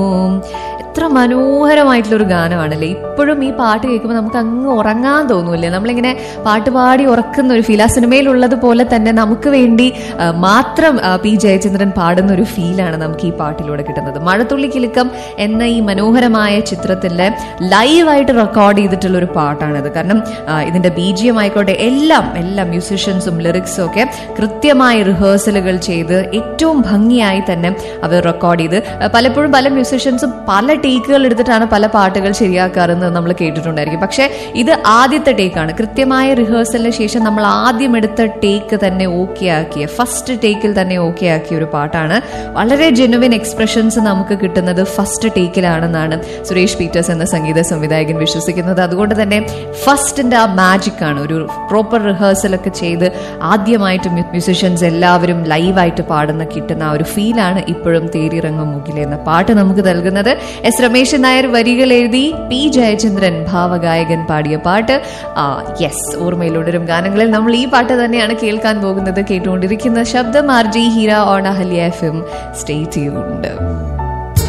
എത്ര മനോഹരമായിട്ടുള്ളൊരു ഗാനമാണല്ലേ. ഇപ്പോഴും ഈ പാട്ട് കേൾക്കുമ്പോൾ നമുക്ക് അങ്ങ് ഉറങ്ങാൻ തോന്നൂല്ലേ. നമ്മളിങ്ങനെ പാട്ട് പാടി ഉറക്കുന്ന ഒരു ഫീൽ, ആ സിനിമയിലുള്ളത് പോലെ തന്നെ നമുക്ക് വേണ്ടി മാത്രം പി ജയചന്ദ്രൻ പാടുന്ന ഒരു ഫീലാണ് നമുക്ക് ഈ പാട്ടിലൂടെ കിട്ടുന്നത്. മഴത്തുള്ളി കിലുക്കം എന്ന ഈ മനോഹരമായ ചിത്രത്തിലെ ലൈവായിട്ട് റെക്കോർഡ് ചെയ്തിട്ടുള്ള ഒരു പാട്ടാണിത്. കാരണം ഇതിന്റെ BGM ആയിക്കോട്ടെ എല്ലാം മ്യൂസിഷ്യൻസും ലിറിക്സും ഒക്കെ കൃത്യമായി റിഹേഴ്സലുകൾ ചെയ്ത് ഏറ്റവും ഭംഗിയായി തന്നെ അവർ റെക്കോർഡ് ചെയ്ത്, പലപ്പോഴും പല മ്യൂസിഷ്യൻസും പല ടേക്കുകൾ എടുത്തിട്ടാണ് പല പാട്ടുകൾ ശരിയാക്കാറെന്ന് നമ്മൾ കേട്ടിട്ടുണ്ടായിരിക്കും. പക്ഷെ ഇത് ആദ്യത്തെ ടേക്കാണ്. കൃത്യമായ റിഹേഴ്സലിന് ശേഷം നമ്മൾ ആദ്യം എടുത്ത ടേക്ക് തന്നെ ഓക്കെ ആക്കിയ, ഫസ്റ്റ് ടേക്കിൽ തന്നെ ഓക്കെ ആക്കിയ ഒരു പാട്ടാണ്. വളരെ ജെനുവിൻ എക്സ്പ്രഷൻസ് നമുക്ക് കിട്ടുന്നത് ഫസ്റ്റ് ടേക്കിലാണെന്നാണ് സുരേഷ് പീറ്റേഴ്സ് എന്ന സംഗീത സംവിധായകൻ വിശ്വസിക്കുന്നത്. അതുകൊണ്ട് തന്നെ ഫസ്റ്റിന്റെ ആ മാജിക് ആണ്. ഒരു പ്രോപ്പർ റിഹേഴ്സലൊക്കെ ചെയ്ത് ആദ്യമായിട്ട് മ്യൂസിഷ്യൻസ് എല്ലാവരും ലൈവായിട്ട് പാടുന്ന കിട്ടുന്ന ആ ഒരു ഫീലാണ് ഇപ്പോഴും തേരിറങ്ങും മുകിലെ എന്ന പാട്ട് നമുക്ക് നൽകുന്നത്. എസ് രമേശൻ നായർ വരികൾ എഴുതി, പി ജയചന്ദ്രൻ ഭാവഗായകൻ പാടിയ പാട്ട്. യെസ്, ഓർമ്മയിലുണരും ഗാനങ്ങളിൽ നമ്മൾ ഈ പാട്ട് തന്നെയാണ് കേൾക്കാൻ പോകുന്നത്. കേട്ടുകൊണ്ടിരിക്കുന്ന ശബ്ദം RJ Heera on Ahalya FM. Stay tuned.